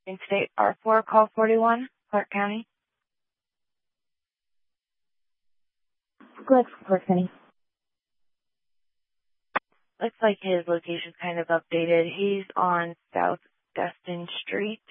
Interstate R4, call 41, Clark County. Go ahead, Clark County. Looks like his location's kind of updated. He's on South Destin Street.